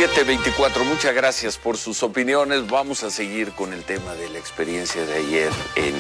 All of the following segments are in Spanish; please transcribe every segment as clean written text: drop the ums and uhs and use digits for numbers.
7:24, muchas gracias por sus opiniones. Vamos a seguir con el tema de la experiencia de ayer en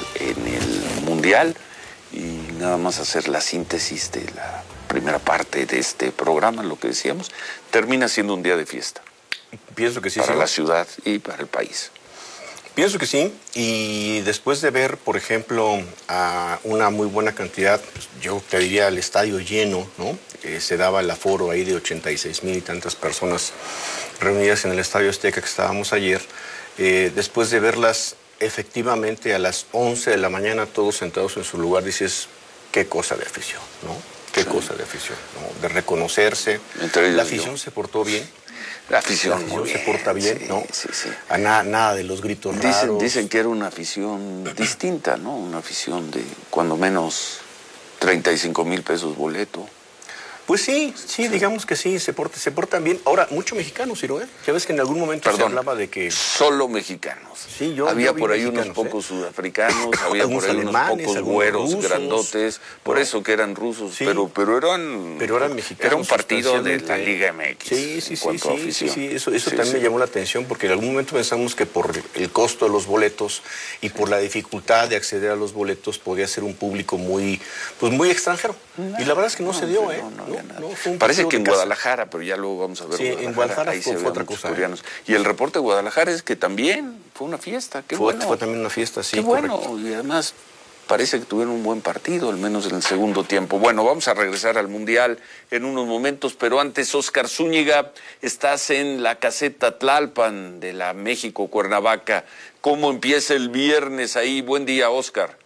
el Mundial y nada más hacer la síntesis de la primera parte de este programa. Lo que decíamos, termina siendo un día de fiesta. Pienso que sí. Para la ciudad y para el país. Pienso que sí, y después de ver, por ejemplo, a una muy buena cantidad, pues yo te diría el estadio lleno, ¿no? Se daba el aforo ahí de 86,000 y tantas personas reunidas en el Estadio Azteca que estábamos ayer. Después de verlas efectivamente a las 11 de la mañana todos sentados en su lugar, dices, qué cosa de afición, ¿no? Qué cosa de afición, ¿no? De reconocerse. La afición se portó bien. La afición se porta bien, sí, ¿no? Sí. Nada de los gritos raros. Dicen que era una afición distinta, ¿no? Una afición de cuando menos 35,000 pesos boleto. Pues sí, digamos que sí, se portan bien. Ahora, mucho mexicano, Ciro, ¿eh? Ya ves que en algún momento se hablaba de que... Solo mexicanos. Sí, había por ahí unos pocos sudafricanos, había por ahí unos pocos güeros, rusos, grandotes, por eso que eran rusos, sí, pero eran mexicanos. Era un partido de la Liga MX. Sí, eso también me llamó la atención, porque en algún momento pensamos que por el costo de los boletos y por la dificultad de acceder a los boletos podía ser un público muy extranjero. Y la verdad es que no se dio, ¿eh? Parece que en Guadalajara, pero ya luego vamos a ver. Sí, en Guadalajara fue otra cosa. Y el reporte de Guadalajara es que también fue una fiesta. Fue también una fiesta, sí. Qué bueno, y además parece que tuvieron un buen partido, al menos en el segundo tiempo. Bueno, vamos a regresar al Mundial en unos momentos, pero antes, Óscar Zúñiga, estás en la caseta Tlalpan de la México-Cuernavaca. ¿Cómo empieza el viernes ahí? Buen día, Óscar.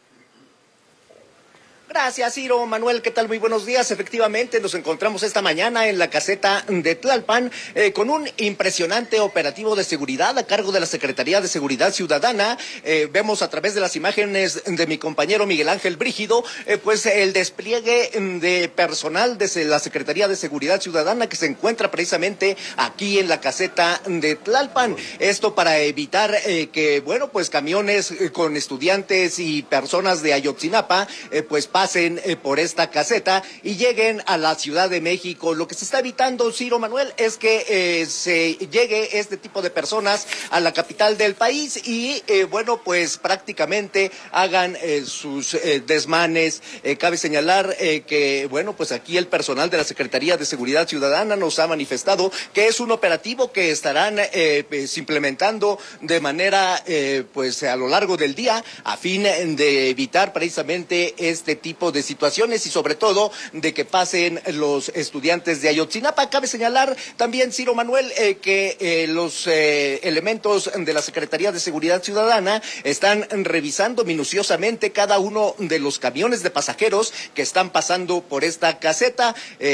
Gracias, Ciro. Manuel, ¿qué tal? Muy buenos días. Efectivamente, nos encontramos esta mañana en la caseta de Tlalpan con un impresionante operativo de seguridad a cargo de la Secretaría de Seguridad Ciudadana. Vemos a través de las imágenes de mi compañero Miguel Ángel Brígido, pues el despliegue de personal desde la Secretaría de Seguridad Ciudadana que se encuentra precisamente aquí en la caseta de Tlalpan. Esto para evitar que, bueno, pues camiones con estudiantes y personas de Ayotzinapa, pues pasen por esta caseta y lleguen a la Ciudad de México. Lo que se está evitando, Ciro, Manuel, es que se llegue este tipo de personas a la capital del país y, bueno, pues prácticamente hagan sus desmanes. Cabe señalar que, bueno, pues aquí el personal de la Secretaría de Seguridad Ciudadana nos ha manifestado que es un operativo que estarán pues, implementando de manera, pues a lo largo del día a fin de evitar precisamente este tipo de situaciones y sobre todo de que pasen los estudiantes de Ayotzinapa. Cabe señalar también, Ciro, Manuel, que los elementos de la Secretaría de Seguridad Ciudadana están revisando minuciosamente cada uno de los camiones de pasajeros que están pasando por esta caseta,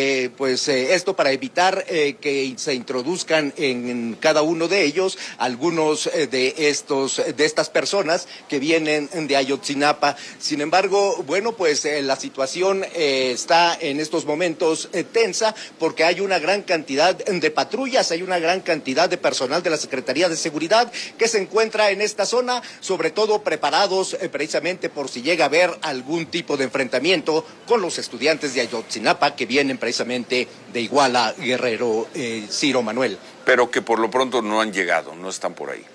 esto para evitar que se introduzcan en cada uno de ellos algunos de estas personas que vienen de Ayotzinapa. Sin embargo, bueno, pues la situación está en estos momentos tensa porque hay una gran cantidad de patrullas, hay una gran cantidad de personal de la Secretaría de Seguridad que se encuentra en esta zona, sobre todo preparados precisamente por si llega a haber algún tipo de enfrentamiento con los estudiantes de Ayotzinapa que vienen precisamente de Iguala, Guerrero, Ciro, Manuel. Pero que por lo pronto no han llegado, no están por ahí.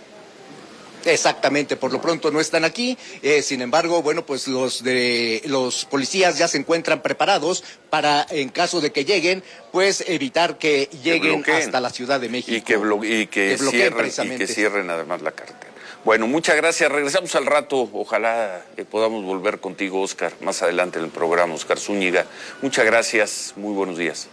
Exactamente, por lo pronto no están aquí, sin embargo, bueno, pues los policías ya se encuentran preparados para, en caso de que lleguen, pues evitar que lleguen hasta la Ciudad de México. Y que cierren además la carretera. Bueno, muchas gracias, regresamos al rato, ojalá podamos volver contigo, Óscar, más adelante en el programa. Óscar Zúñiga, muchas gracias, muy buenos días.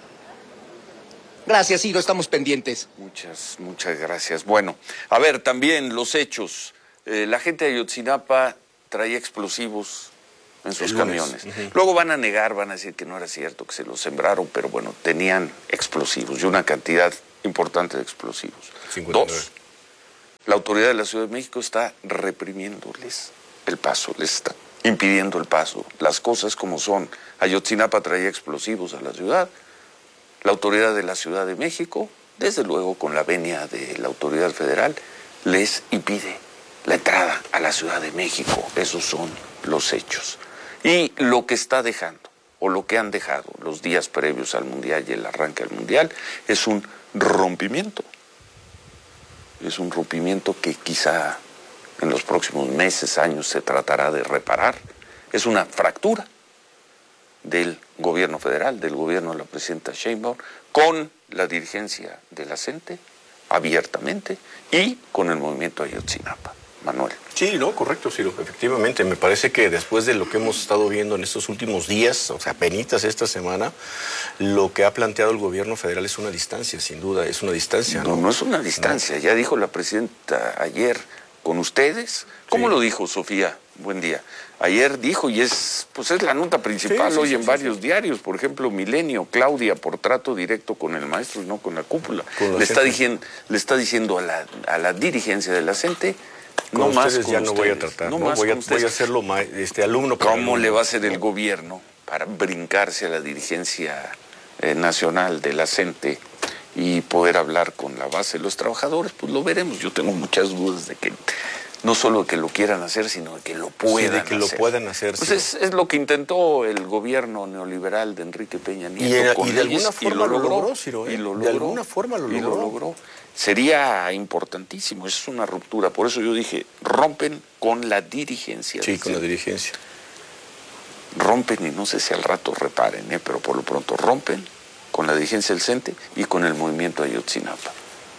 Gracias, Ciro, estamos pendientes. Muchas gracias. Bueno, a ver, también los hechos. La gente de Ayotzinapa traía explosivos en sus camiones. Luego van a negar, van a decir que no era cierto, que se los sembraron, pero bueno, tenían explosivos y una cantidad importante de explosivos. 59. 2, la autoridad de la Ciudad de México está reprimiéndoles el paso, les está impidiendo el paso. Las cosas como son. Ayotzinapa traía explosivos a la ciudad. La autoridad de la Ciudad de México, desde luego con la venia de la autoridad federal, les impide la entrada a la Ciudad de México. Esos son los hechos. Y lo que está dejando o lo que han dejado los días previos al Mundial y el arranque del Mundial es un rompimiento. Es un rompimiento que quizá en los próximos meses, años se tratará de reparar. Es una fractura del gobierno federal, del gobierno de la presidenta Sheinbaum, con la dirigencia de la CENTE, abiertamente, y con el movimiento Ayotzinapa. Manuel. Sí, no, correcto, Ciro, efectivamente. Me parece que después de lo que hemos estado viendo en estos últimos días, o sea, penitas esta semana, lo que ha planteado el gobierno federal es una distancia, sin duda, es una distancia. No, no es una distancia, ya dijo la presidenta ayer con ustedes. ¿Cómo lo dijo, Sofía? Buen día. Ayer dijo, y es la nota principal hoy en varios diarios, por ejemplo, Milenio, Claudia, por trato directo con el maestro y no con la cúpula. Le está diciendo a la dirigencia de la CENTE, con no ustedes más con ya no ustedes, voy a tratar, no ¿no? más Voy a ustedes. hacerlo alumno por ¿Cómo alumno le va a hacer el gobierno para brincarse a la dirigencia nacional de la CENTE y poder hablar con la base de los trabajadores? Pues lo veremos. Yo tengo muchas dudas de que no solo que lo quieran hacer, sino de que lo puedan hacer. Sí, de que lo puedan hacer. Pues es lo que intentó el gobierno neoliberal de Enrique Peña Nieto. Y de alguna forma lo logró, Ciro. Y lo logró. De alguna forma lo logró. Sería importantísimo, es una ruptura. Por eso yo dije, rompen con la dirigencia. Sí, con la dirigencia. Rompen, y no sé si al rato reparen, pero por lo pronto rompen con la dirigencia del CENTE y con el movimiento Ayotzinapa.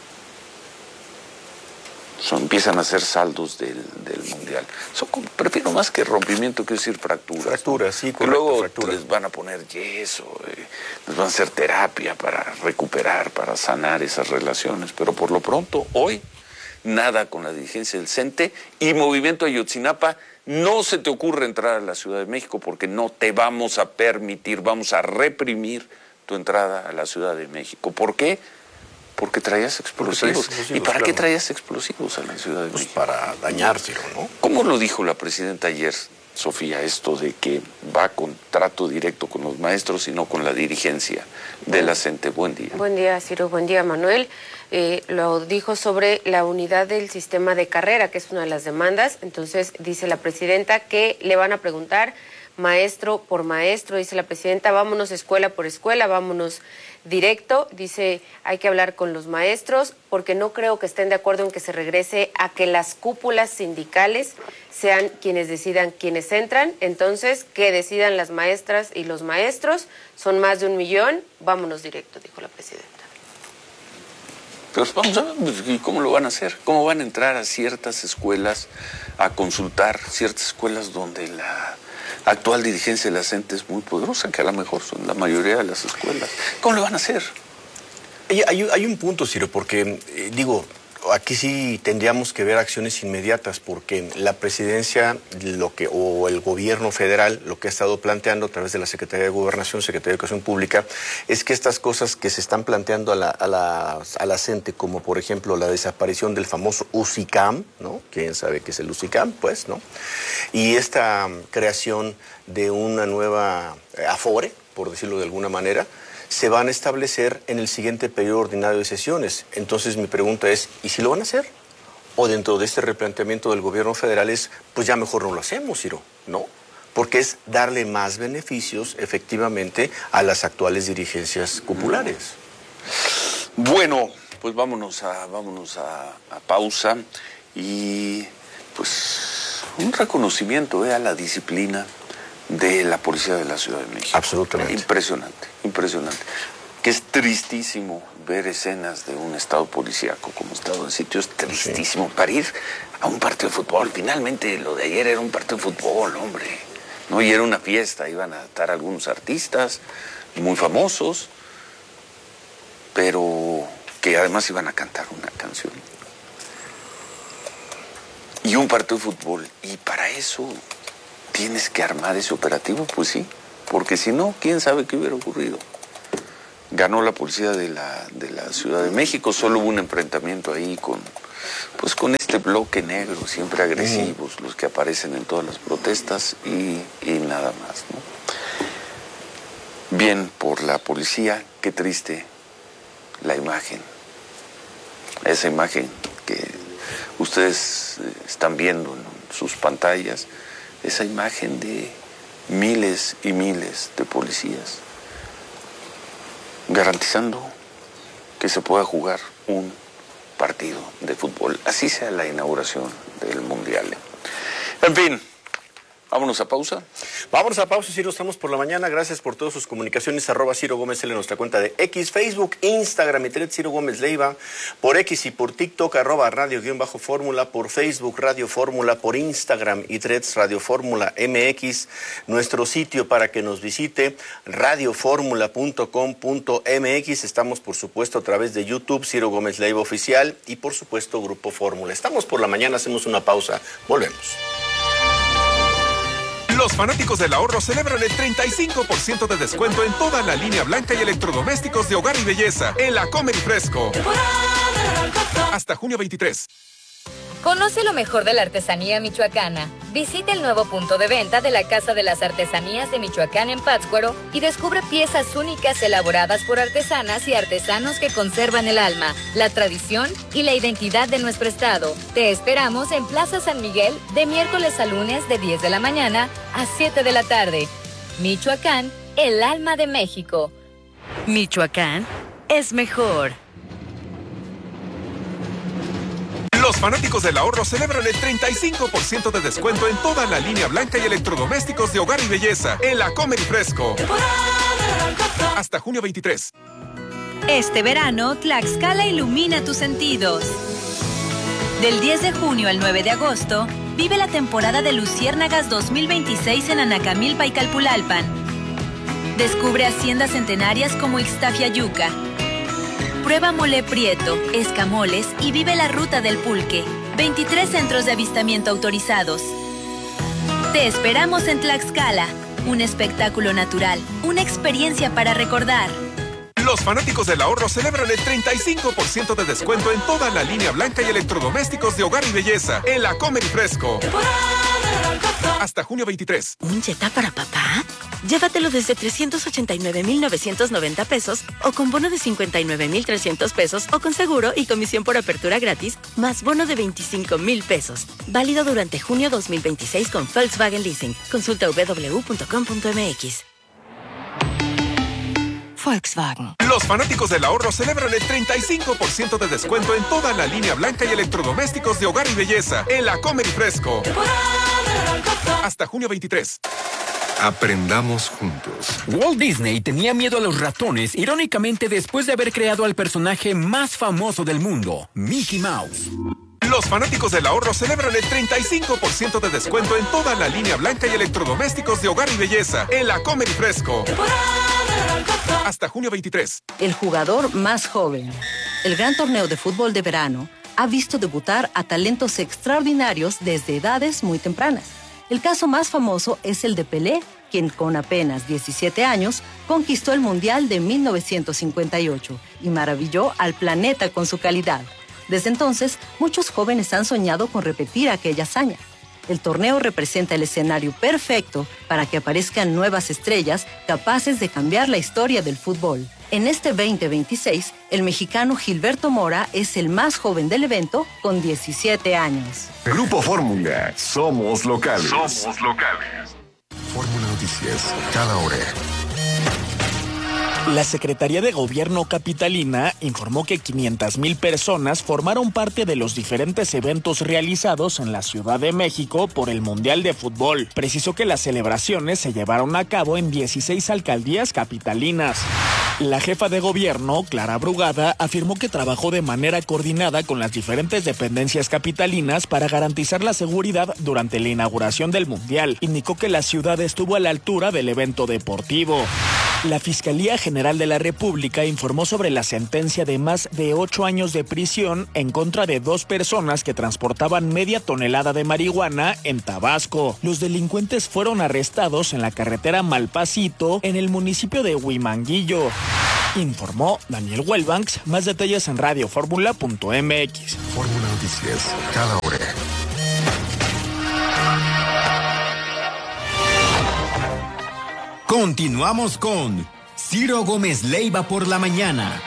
Empiezan a hacer saldos del Mundial. Prefiero más que rompimiento, quiero decir fracturas. Fracturas, sí, correcto. Luego fracturas. les van a poner yeso, les van a hacer terapia para recuperar, para sanar esas relaciones. Pero por lo pronto, hoy, nada con la dirigencia del CENTE y movimiento Ayotzinapa. No se te ocurre entrar a la Ciudad de México porque no te vamos a permitir, vamos a reprimir tu entrada a la Ciudad de México. ¿Por qué? Porque traías explosivos. ¿Y para qué traías explosivos a la Ciudad de México? Para dañárselo, ¿no? ¿Cómo lo dijo la presidenta ayer, Sofía, esto de que va con trato directo con los maestros y no con la dirigencia de la CENTE? Buen día. Buen día, Ciro. Buen día, Manuel. Lo dijo sobre la unidad del sistema de carrera, que es una de las demandas. Entonces, dice la presidenta que le van a preguntar maestro por maestro. Dice la presidenta, vámonos escuela por escuela, vámonos directo. Dice, hay que hablar con los maestros porque no creo que estén de acuerdo en que se regrese a que las cúpulas sindicales sean quienes decidan quiénes entran. Entonces, que decidan las maestras y los maestros. Son más de 1 millón. Vámonos directo, dijo la presidenta. Pero vamos a ver, ¿y cómo lo van a hacer? ¿Cómo van a entrar a ciertas escuelas a consultar, ciertas escuelas donde la actual dirigencia de la CENTE es muy poderosa, que a lo mejor son la mayoría de las escuelas? ¿Cómo lo van a hacer? Hay un punto, Ciro, porque aquí sí tendríamos que ver acciones inmediatas, porque la presidencia o el gobierno federal lo que ha estado planteando a través de la Secretaría de Gobernación, Secretaría de Educación Pública, es que estas cosas que se están planteando a la CENTE, como por ejemplo la desaparición del famoso UCICAM, ¿no? ¿Quién sabe qué es el UCICAM? Pues, ¿no? Y esta creación de una nueva Afore, por decirlo de alguna manera, se van a establecer en el siguiente periodo ordinario de sesiones. Entonces mi pregunta es, ¿y si lo van a hacer? O dentro de este replanteamiento del gobierno federal es, pues ya mejor no lo hacemos, Ciro, ¿no? Porque es darle más beneficios, efectivamente, a las actuales dirigencias cupulares. Bueno, pues vámonos a pausa y pues un reconocimiento a la disciplina de la Policía de la Ciudad de México. Absolutamente. Impresionante, impresionante. Que es tristísimo ver escenas de un estado policíaco como estado de sitio, es tristísimo. Sí. Para ir a un partido de fútbol, finalmente lo de ayer era un partido de fútbol, hombre. ¿No? Y era una fiesta, iban a estar algunos artistas muy famosos, pero que además iban a cantar una canción. Y un partido de fútbol, y para eso tienes que armar ese operativo, pues sí, porque si no, quién sabe qué hubiera ocurrido. Ganó la policía de la Ciudad de México, solo hubo un enfrentamiento ahí con este bloque negro, siempre agresivos, los que aparecen en todas las protestas y nada más, ¿no? Bien por la policía, qué triste la imagen, esa imagen que ustedes están viendo en sus pantallas, esa imagen de miles y miles de policías, garantizando que se pueda jugar un partido de fútbol, así sea la inauguración del Mundial. En fin, vámonos a pausa. Vámonos a pausa, Ciro, estamos por la mañana. Gracias por todas sus comunicaciones. @Ciro Gómez L en nuestra cuenta de X, Facebook, Instagram y Threads, Ciro Gómez Leiva. Por X y por TikTok, @radio_fórmula. Por Facebook, Radio Fórmula. Por Instagram y Threads, Radio Fórmula MX. Nuestro sitio para que nos visite, radioformula.com.mx. Estamos, por supuesto, a través de YouTube, Ciro Gómez Leiva Oficial. Y, por supuesto, Grupo Fórmula. Estamos por la mañana, hacemos una pausa. Volvemos. Los fanáticos del ahorro celebran el 35% de descuento en toda la línea blanca y electrodomésticos de hogar y belleza en La Comer y Fresco. Hasta junio 23. Conoce lo mejor de la artesanía michoacana. Visita el nuevo punto de venta de la Casa de las Artesanías de Michoacán en Pátzcuaro y descubre piezas únicas elaboradas por artesanas y artesanos que conservan el alma, la tradición y la identidad de nuestro estado. Te esperamos en Plaza San Miguel de miércoles a lunes de 10 de la mañana a 7 de la tarde. Michoacán, el alma de México. Michoacán es mejor. Los fanáticos del ahorro celebran el 35% de descuento en toda la línea blanca y electrodomésticos de hogar y belleza en La Comer y Fresco. Hasta junio 23. Este verano, Tlaxcala ilumina tus sentidos. Del 10 de junio al 9 de agosto, vive la temporada de Luciérnagas 2026 en Anacamilpa y Calpulalpan. Descubre haciendas centenarias como Ixtafiayuca. Prueba mole prieto, escamoles y vive la ruta del pulque. 23 centros de avistamiento autorizados. Te esperamos en Tlaxcala. Un espectáculo natural, una experiencia para recordar. Los fanáticos del ahorro celebran el 35% de descuento en toda la línea blanca y electrodomésticos de hogar y belleza en La Comer y Fresco. Hasta junio 23. ¿Un Jetta para papá? Llévatelo desde 389,990 pesos o con bono de 59,300 pesos o con seguro y comisión por apertura gratis, más bono de 25,000 pesos. Válido durante junio 2026 con Volkswagen Leasing. Consulta www.com.mx. Volkswagen. Los fanáticos del ahorro celebran el 35% de descuento en toda la línea blanca y electrodomésticos de hogar y belleza en La Comer y Fresco. Hasta junio 23. Aprendamos juntos. Walt Disney tenía miedo a los ratones, irónicamente después de haber creado al personaje más famoso del mundo, Mickey Mouse. Los fanáticos del ahorro celebran el 35% de descuento en toda la línea blanca y electrodomésticos de hogar y belleza en La Comer y Fresco. Hasta junio 23. El jugador más joven. El gran torneo de fútbol de verano ha visto debutar a talentos extraordinarios desde edades muy tempranas. El caso más famoso es el de Pelé, quien con apenas 17 años conquistó el Mundial de 1958 y maravilló al planeta con su calidad. Desde entonces, muchos jóvenes han soñado con repetir aquella hazaña. El torneo representa el escenario perfecto para que aparezcan nuevas estrellas capaces de cambiar la historia del fútbol. En este 2026, el mexicano Gilberto Mora es el más joven del evento con 17 años. Grupo Fórmula, somos locales. Somos locales. Fórmula Noticias, cada hora. La Secretaría de Gobierno capitalina informó que 500,000 personas formaron parte de los diferentes eventos realizados en la Ciudad de México por el Mundial de Fútbol. Precisó que las celebraciones se llevaron a cabo en 16 alcaldías capitalinas. La jefa de gobierno, Clara Brugada, afirmó que trabajó de manera coordinada con las diferentes dependencias capitalinas para garantizar la seguridad durante la inauguración del Mundial. Indicó que la ciudad estuvo a la altura del evento deportivo. La Fiscalía General de la República informó sobre la sentencia de más de 8 años de prisión en contra de 2 personas que transportaban media tonelada de marihuana en Tabasco. Los delincuentes fueron arrestados en la carretera Malpasito, en el municipio de Huimanguillo. Informó Daniel Welbanks. Más detalles en radioformula.mx. Fórmula Noticias, cada hora. Continuamos con Ciro Gómez Leiva por la mañana.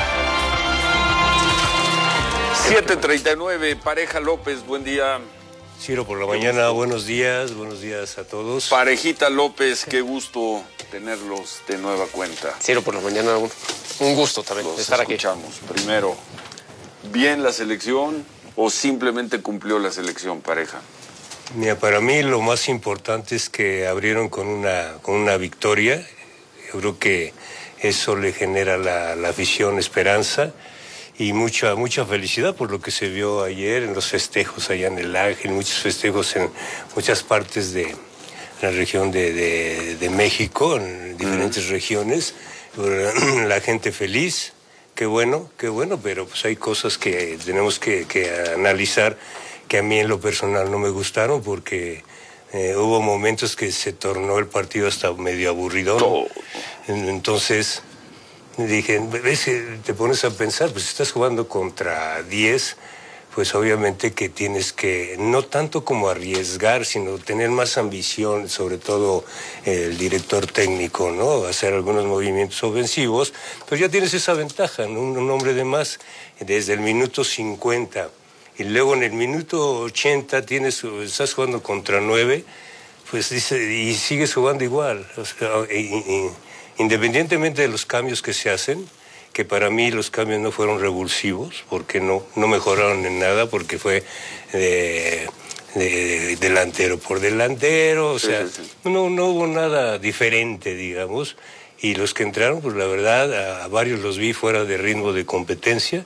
7:39, Pareja López, buen día. Ciro por la mañana, buenos días a todos. Parejita López, qué gusto tenerlos de nueva cuenta. Ciro por la mañana, un gusto también estar aquí. Primero, ¿bien la selección o simplemente cumplió la selección, pareja? Mira, para mí lo más importante es que abrieron con una victoria. Yo creo que eso le genera a la afición esperanza. Y mucha felicidad por lo que se vio ayer en los festejos allá en el Ángel, muchos festejos en muchas partes de la región de México, en diferentes regiones. La gente feliz, qué bueno, pero pues hay cosas que tenemos que analizar que a mí en lo personal no me gustaron porque hubo momentos que se tornó el partido hasta medio aburrido. Entonces dije, ves que te pones a pensar, pues estás jugando contra 10, pues obviamente que tienes que, no tanto como arriesgar, sino tener más ambición, sobre todo el director técnico, ¿no? Hacer algunos movimientos ofensivos, pues ya tienes esa ventaja, ¿no? Un hombre de más desde el minuto 50, y luego en el minuto 80 estás jugando contra 9, pues dice, y sigues jugando igual, o sea, independientemente de los cambios que se hacen, que para mí los cambios no fueron revulsivos, porque no mejoraron en nada, porque fue de delantero por delantero, o sea, no hubo nada diferente, digamos, y los que entraron, pues la verdad, a varios los vi fuera de ritmo de competencia,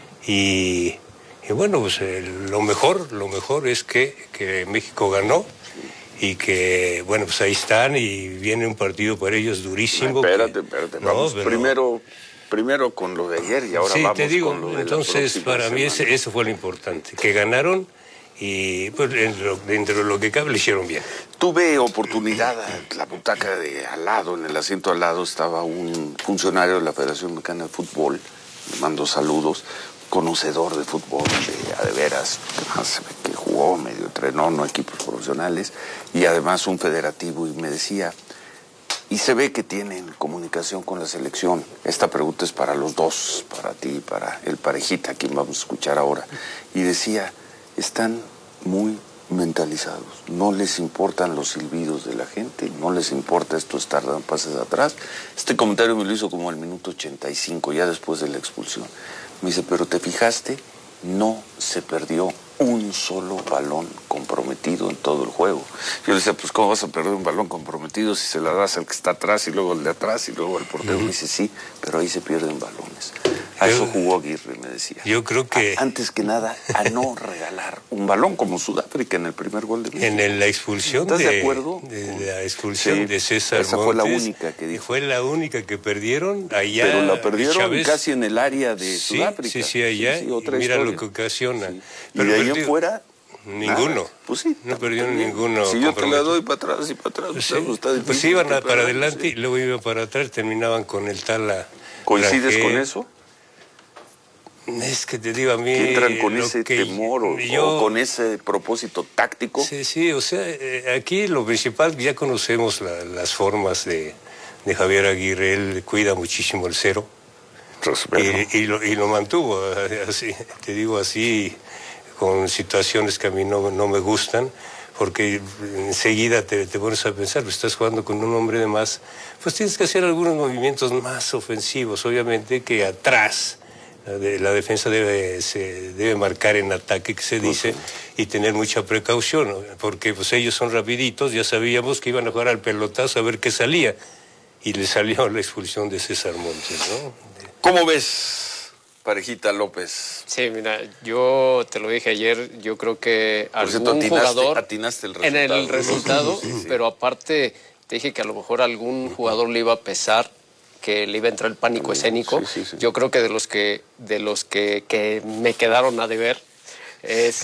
y bueno, pues lo mejor es que México ganó, y que, bueno, pues ahí están y viene un partido para ellos durísimo. Espérate, vamos pero... primero con lo de ayer y ahora vamos con lo de entonces, para mí eso fue lo importante, que ganaron y pues dentro de lo que cabe le hicieron bien. Tuve oportunidad, la butaca de al lado, en el asiento al lado estaba un funcionario de la Federación Mexicana de Fútbol, le mando saludos, conocedor de fútbol, de veras, que jugó, medio entrenó, no equipos profesionales, y además un federativo, y me decía, y se ve que tienen comunicación con la selección. Esta pregunta es para los dos, para ti y para el parejita, a quien vamos a escuchar ahora. Y decía, están muy mentalizados, no les importan los silbidos de la gente, no les importa esto estar dando pases atrás. Este comentario me lo hizo como al minuto 85, ya después de la expulsión. Me dice, pero ¿te fijaste? No se perdió un solo balón comprometido en todo el juego. Yo le decía, pues ¿cómo vas a perder un balón comprometido si se la das al que está atrás y luego al de atrás y luego al portero? Me dice, sí, pero ahí se pierden balones. A eso jugó Aguirre, me decía. Yo creo que... Antes que nada, a no regalar un balón como Sudáfrica en el primer gol de México. En la expulsión ¿Estás de acuerdo? De la expulsión de César esa Montes. Fue la única que dijo. Fue la única que perdieron allá. Pero la perdieron Chávez, casi en el área de Sudáfrica. Sí, allá. Sí, otra mira historia. Lo que ocasiona. Sí. Pero y de ahí en fuera... Ninguno. Nada. Pues sí. No perdieron ninguno. Si yo te la doy para atrás y para atrás, pues iban para adelante y luego iban para atrás, terminaban con el tal... ¿Coincides con eso? Es que te digo a mí... ¿Entran con ese temor o con ese propósito táctico? Sí, o sea, aquí lo principal, ya conocemos las formas de Javier Aguirre, él cuida muchísimo el cero y lo mantuvo, así, te digo así, con situaciones que a mí no me gustan, porque enseguida te pones a pensar, pues estás jugando con un hombre de más, pues tienes que hacer algunos movimientos más ofensivos, obviamente que atrás. La defensa se debe marcar en ataque, que se dice, y tener mucha precaución, ¿no? Porque pues ellos son rapiditos, ya sabíamos que iban a jugar al pelotazo a ver qué salía, y le salió la expulsión de César Montes, ¿no? ¿Cómo ves, parejita López? Sí, mira, yo te lo dije ayer, yo creo que algún jugador... Atinaste el resultado. En el resultado, sí. Pero aparte te dije que a lo mejor algún jugador le iba a pesar, que le iba a entrar el pánico escénico. Sí. Yo creo que de los que me quedaron a deber es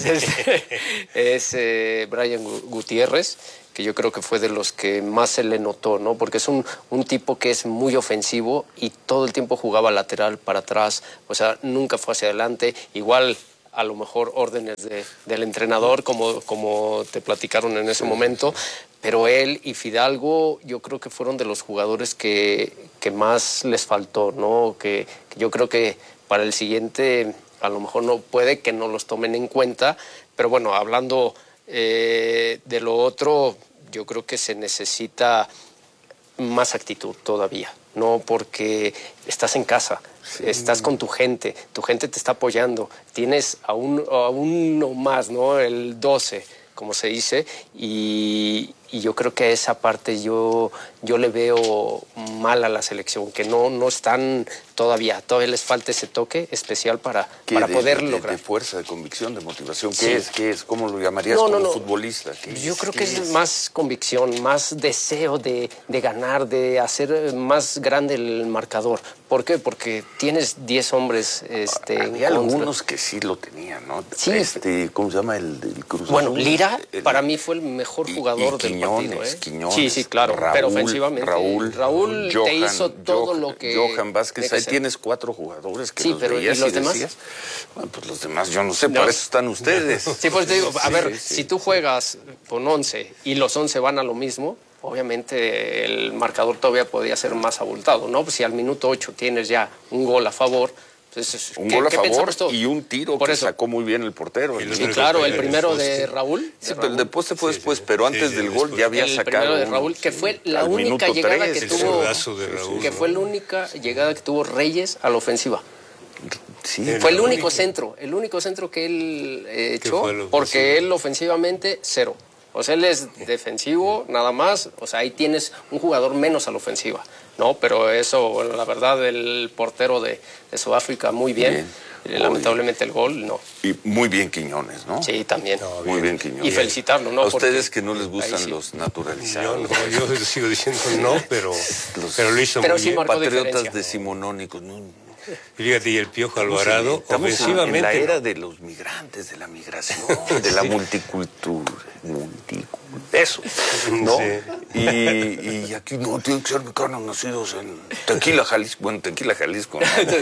Brian Gutiérrez, que yo creo que fue de los que más se le notó, ¿no? Porque es un tipo que es muy ofensivo y todo el tiempo jugaba lateral para atrás, o sea, nunca fue hacia adelante. Igual a lo mejor órdenes del entrenador, como te platicaron en ese momento, pero él y Fidalgo yo creo que fueron de los jugadores que más les faltó, ¿no? Que yo creo que para el siguiente a lo mejor no puede que no los tomen en cuenta, pero bueno, hablando De lo otro, yo creo que se necesita más actitud todavía, ¿no? Porque estás en casa, estás con tu gente te está apoyando, tienes a uno más, ¿no? El 12, como se dice, y yo creo que esa parte yo le veo mal a la selección, que no están todavía les falta ese toque especial para poder lograr. De fuerza, de convicción, de motivación, Sí. ¿Qué es? ¿Cómo lo llamarías como futbolista? Yo creo que es más convicción, más deseo de ganar, de hacer más grande el marcador. ¿Por qué? Porque tienes 10 hombres Había algunos que sí lo tenían, ¿no? Sí. ¿Cómo se llama el Cruz Bueno, Azul? Lira para mí fue el mejor jugador del partido. Quiñones, Sí, claro, pero ofensivamente. Raúl Johan, te hizo todo lo que... Johan Vázquez, ahí tienes 4 jugadores que los pero veías ¿y los demás? decías, bueno, pues los demás, yo no sé, para eso están ustedes. Sí, pues te digo, a ver, si tú juegas con 11 y los 11 van a lo mismo, obviamente el marcador todavía podría ser más abultado, ¿no? Pues si al minuto 8 tienes ya un gol a favor... Un gol a favor y un tiro que sacó muy bien el portero. Sí, claro, el primero de Raúl. Sí, pero el de poste fue después, pero antes del gol ya había sacado. El primero de Raúl, que fue la única llegada que tuvo. Que fue la única llegada que tuvo Reyes a la ofensiva. Sí, fue el único centro que él echó, porque él ofensivamente cero. O sea, él es defensivo nada más, o sea, ahí tienes un jugador menos a la ofensiva, ¿no? Pero eso, bueno, la verdad, el portero de Sudáfrica muy bien. Lamentablemente el gol, no. Y muy bien Quiñones, ¿no? Sí, también. No, muy bien Quiñones. Y felicitarlo, ¿no? A ustedes que no les gustan los naturalizados. Yo sigo diciendo no, pero lo hizo muy bien. Patriotas decimonónicos, no. Fíjate, y el Piojo Alvarado, ofensivamente. En la era de los migrantes, de la migración, de la multicultura. Eso, ¿no? Sí. Y aquí no tienen que ser mexicanos nacidos en Tequila, Jalisco. Bueno, Tequila, Jalisco, ¿no?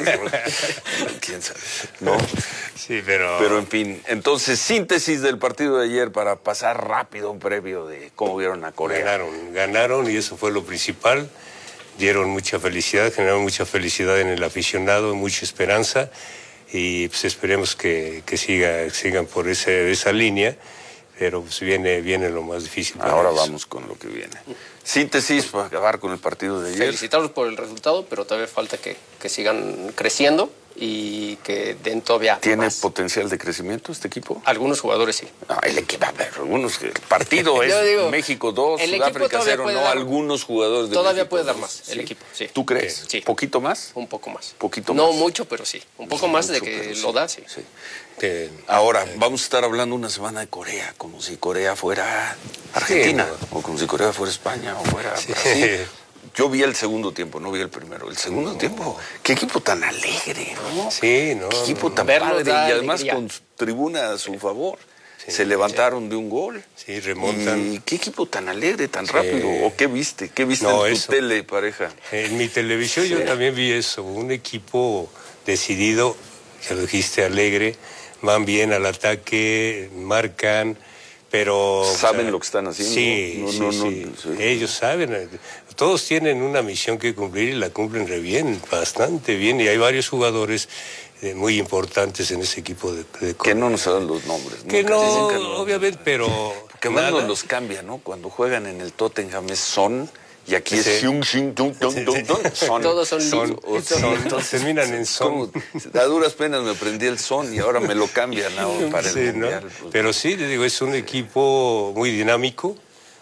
¿Quién sabe? ¿No? Sí, pero... Pero, en fin, entonces, síntesis del partido de ayer para pasar rápido un previo de cómo vieron a Corea. Ganaron y eso fue lo principal. Dieron mucha felicidad, generaron mucha felicidad en el aficionado, mucha esperanza y pues esperemos que sigan por esa línea, pero pues viene lo más difícil. Ahora vamos con lo que viene. Síntesis para acabar con el partido de ayer. Felicitarlos por el resultado, pero todavía falta que sigan creciendo y que den todavía ¿Tiene más potencial de crecimiento este equipo? Algunos jugadores sí. No, el equipo, algunos, el partido es México 2, Sudáfrica 0, no, algunos jugadores de todavía México puede dar 2. más el equipo, sí. ¿Tú crees? Sí. ¿Poquito más? Un poco más. Poquito no más. Mucho, pero sí. Un poco más de que lo da, sí. Ahora, vamos a estar hablando una semana de Corea, como si Corea fuera Argentina, o como si Corea fuera España, o fuera Brasil. Yo vi el segundo tiempo, no vi el primero. El segundo tiempo, qué equipo tan alegre, ¿no? Sí, ¿no? Qué equipo tan padre y además con tribuna a su favor. Sí, se levantaron de un gol. Sí, remontan. ¿Y qué equipo tan alegre, tan rápido? ¿O qué viste? ¿Qué viste en tu tele, pareja? En mi televisión yo también vi eso. Un equipo decidido, ya lo dijiste, alegre. Van bien al ataque, marcan, pero... ¿Saben lo que están haciendo? Sí. Ellos saben. Todos tienen una misión que cumplir y la cumplen re bien, bastante bien. Y hay varios jugadores muy importantes en ese equipo de Corea. Que no nos dan los nombres. Que no, obviamente, pero... Que más nos los cambia, ¿no? Cuando juegan en el Tottenham es Son... Y aquí es Hyun Shin Dun Dun Dun Dun. Todos son Entonces terminan en Son. A duras penas me aprendí el Son y ahora me lo cambian para el Mundial. ¿No? Pero sí, te digo, es un equipo muy dinámico,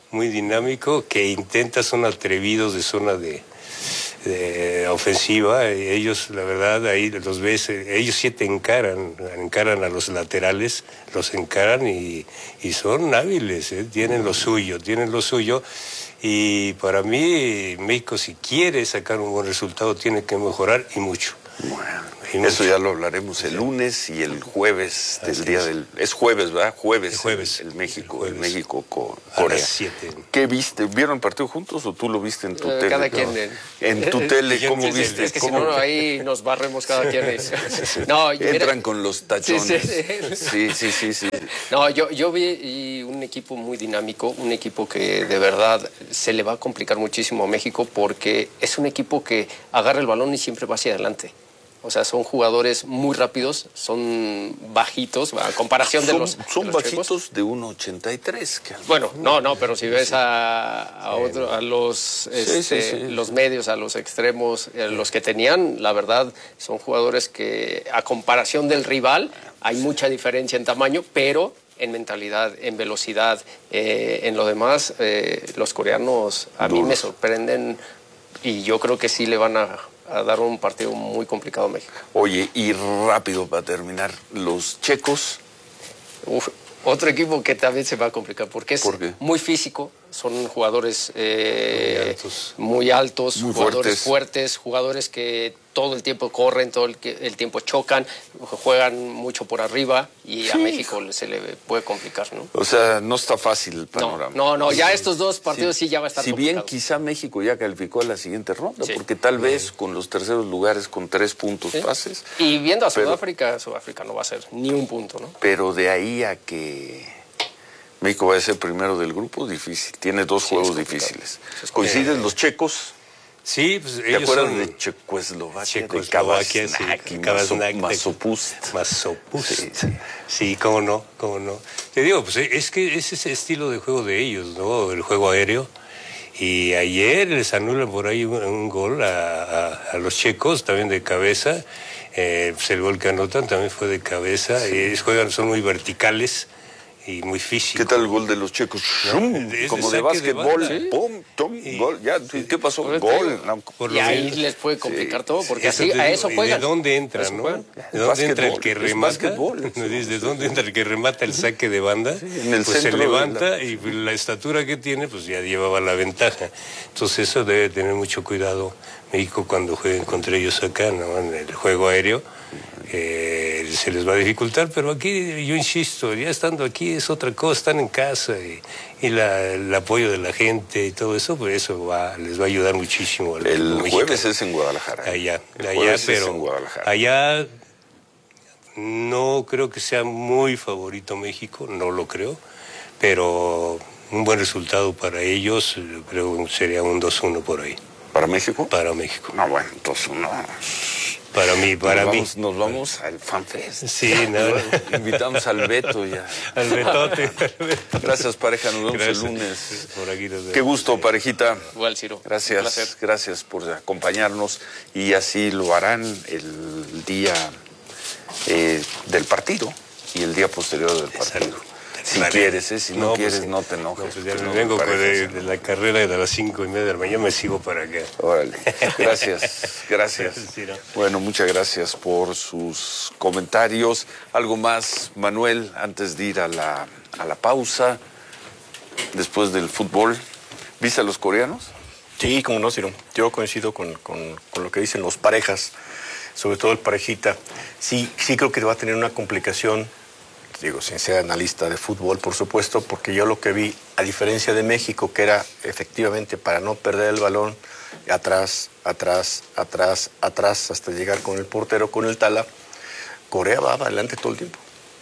que intenta, son atrevidos de zona de ofensiva. Ellos, la verdad, ahí los ves, ellos sí te encaran a los laterales, los encaran y son hábiles, tienen lo suyo. Y para mí, México, si quiere sacar un buen resultado, tiene que mejorar y mucho. Bueno, eso ya lo hablaremos el lunes y el jueves del día del... Es jueves, ¿verdad? Jueves. El México Corea. 7. ¿Qué viste? ¿Vieron el partido juntos o tú lo viste en tu tele? Cada quien. En tu tele, ¿cómo viste? Es que si no, ahí nos barremos cada quien. Entran con los tachones. Sí. No, yo vi un equipo muy dinámico, un equipo que de verdad se le va a complicar muchísimo a México porque es un equipo que agarra el balón y siempre va hacia adelante. O sea, son jugadores muy rápidos, son bajitos, a comparación de los Son de los bajitos checos. de 1.83. Bueno, no, pero si ves a los los medios, a los extremos, los que tenían, la verdad, son jugadores que a comparación del rival hay mucha diferencia en tamaño, pero en mentalidad, en velocidad, en lo demás, los coreanos a mí me sorprenden y yo creo que sí le van a dar un partido muy complicado a México. Oye, y rápido para terminar, los checos. Otro equipo que también se va a complicar porque es muy físico, son jugadores muy altos, muy jugadores fuertes, jugadores que todo el tiempo corren, todo el tiempo chocan, juegan mucho por arriba y a México se le puede complicar, ¿no? O sea, no está fácil el panorama. No, ya estos dos partidos sí ya va a estar complicado. Si bien quizá México ya calificó a la siguiente ronda, porque tal vez con los terceros lugares con 3 puntos pases. Y viendo a Sudáfrica no va a ser ni un punto, ¿no? Pero de ahí a que México vaya a ser primero del grupo, difícil. Tiene 2 juegos difíciles. ¿Coinciden los checos? Sí, pues ¿Te ellos acuerdas son de Checoslovaquia? Checoslovaquia, Masopust. Sí, cómo no. Te digo, pues es que es ese estilo de juego de ellos, ¿no? El juego aéreo. Y ayer les anulan por ahí un gol a los checos, también de cabeza. Pues el gol que anotan también fue de cabeza. Y ellos son muy verticales y muy físicos. ¿Qué tal el gol de los checos? Como de básquetbol, gol. Ya, ¿qué pasó? Gol. Y ahí les puede complicar todo, porque así a eso juegan. ¿De dónde entra, no? ¿De dónde entra el que remata? ¿De dónde entra el que remata el saque de banda? Pues se levanta y la estatura que tiene, pues ya llevaba la ventaja. Entonces eso debe tener mucho cuidado México cuando jueguen contra ellos acá, ¿no? En el juego aéreo. Se les va a dificultar, pero aquí yo insisto, ya estando aquí es otra cosa, están en casa y el apoyo de la gente y todo eso, pues eso les va a ayudar muchísimo. El jueves es en Guadalajara. Allá, pero allá no creo que sea muy favorito México, no lo creo, pero un buen resultado para ellos, creo que sería un 2-1 por ahí. ¿Para México? Para México. No, bueno, 2-1. Para mí. Nos vamos al FanFest. Sí, invitamos al Beto ya. Al Betote. Gracias, pareja. Nos vemos el lunes. Por aquí Qué gusto, parejita. Igual, Ciro. Gracias por acompañarnos. Y así lo harán el día del partido y el día posterior del partido. Si quieres, si no quieres, no te enojes. Pues ya me vengo de la carrera de las 5:30 de la mañana, me sigo para acá. Órale, gracias. Bueno, muchas gracias por sus comentarios. ¿Algo más, Manuel, antes de ir a la pausa, después del fútbol? ¿Viste a los coreanos? Sí, como no, Ciro. Yo coincido con lo que dicen los parejas, sobre todo el parejita. Sí creo que va a tener una complicación. Digo, sin ser analista de fútbol, por supuesto, porque yo lo que vi, a diferencia de México, que era efectivamente para no perder el balón, atrás, hasta llegar con el portero, con el Tala, Corea va para adelante todo el tiempo.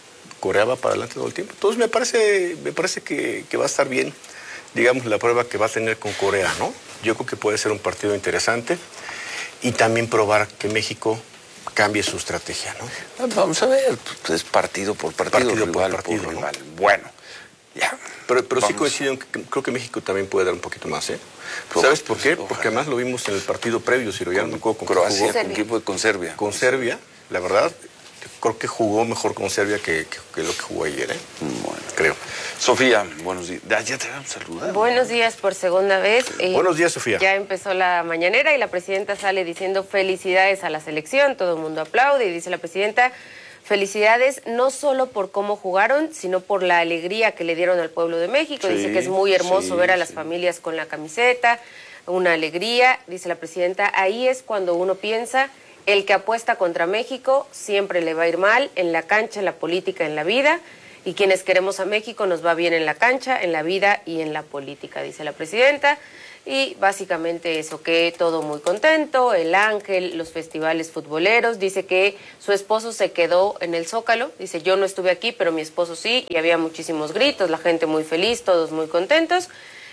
Entonces me parece que va a estar bien, digamos, la prueba que va a tener con Corea, ¿no? Yo creo que puede ser un partido interesante y también probar que México cambie su estrategia, ¿no? Vamos a ver, es partido por partido, rival por rival. Bueno, ya. Pero sí coincido, creo que México también puede dar un poquito más, ¿eh? ¿Sabes por qué? Porque además lo vimos en el partido previo, Ciro, ya no me acuerdo con Croacia, con Serbia. Con Serbia, la verdad, creo que jugó mejor con Serbia que lo que jugó ayer, ¿eh? Bueno, creo. Sofía, buenos días. Ya te vamos a saludar. Buenos días por segunda vez. Buenos días, Sofía. Ya empezó la mañanera y la presidenta sale diciendo felicidades a la selección. Todo el mundo aplaude y dice la presidenta, felicidades no solo por cómo jugaron, sino por la alegría que le dieron al pueblo de México. Dice que es muy hermoso ver a las familias con la camiseta, una alegría. Dice la presidenta, ahí es cuando uno piensa, el que apuesta contra México siempre le va a ir mal en la cancha, en la política, en la vida. Y quienes queremos a México nos va bien en la cancha, en la vida y en la política, dice la presidenta. Y básicamente eso, que todo muy contento, el Ángel, los festivales futboleros. Dice que su esposo se quedó en el Zócalo. Dice, yo no estuve aquí, pero mi esposo sí, y había muchísimos gritos, la gente muy feliz, todos muy contentos.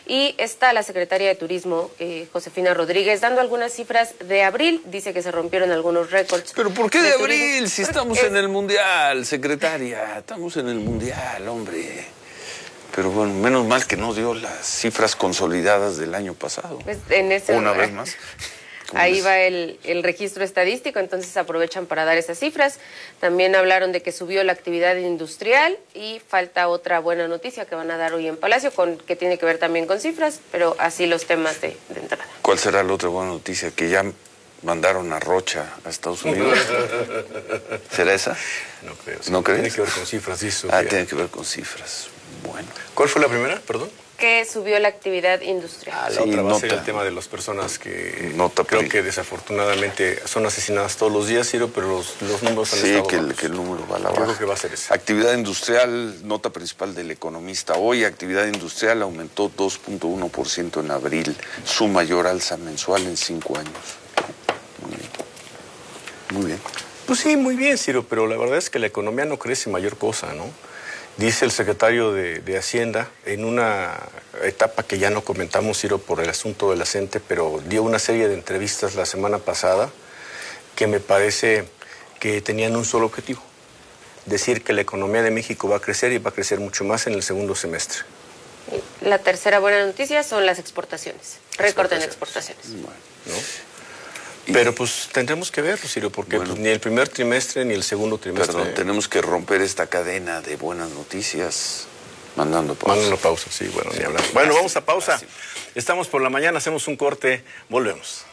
Y está la secretaria de Turismo, Josefina Rodríguez, dando algunas cifras de abril. Dice que se rompieron algunos récords. ¿Pero por qué de abril? turismo. Si estamos en el Mundial, secretaria. Estamos en el Mundial, hombre. Pero bueno, menos mal que no dio las cifras consolidadas del año pasado. Pues en ese Una vez más. Ahí va el registro estadístico, entonces aprovechan para dar esas cifras. También hablaron de que subió la actividad industrial y falta otra buena noticia que van a dar hoy en Palacio, que tiene que ver también con cifras, pero así los temas de entrada. ¿Cuál será la otra buena noticia? Que ya mandaron a Rocha a Estados Unidos. ¿Será esa? No creo. ¿No crees? Tiene que ver con cifras, sí, Sofía. Tiene que ver con cifras. Bueno. ¿Cuál fue la primera? Perdón. Que subió la actividad industrial. La otra va a ser el tema de las personas que creo que desafortunadamente son asesinadas todos los días, Ciro, pero los números han estado bajos. Que el número va a la baja. Creo que va a ser esa. Actividad industrial, nota principal del Economista. Hoy, actividad industrial aumentó 2.1% en abril, su mayor alza mensual en 5 años. Muy bien. Muy bien. Pues sí, muy bien, Ciro, pero la verdad es que la economía no crece mayor cosa, ¿no? Dice el secretario de Hacienda, en una etapa que ya no comentamos, Ciro, por el asunto de la CENTE, pero dio una serie de entrevistas la semana pasada que me parece que tenían un solo objetivo, decir que la economía de México va a crecer y va a crecer mucho más en el segundo semestre. La tercera buena noticia son las exportaciones, récord en exportaciones. Bueno, ¿no? Pero pues tendremos que verlo, Ciro, porque bueno, pues, ni el primer trimestre ni el segundo trimestre. Perdón, tenemos que romper esta cadena de buenas noticias mandando pausa. Mandando pausa, sí, bueno, ni hablar. Bueno, vamos a pausa. Estamos por la mañana, hacemos un corte, volvemos.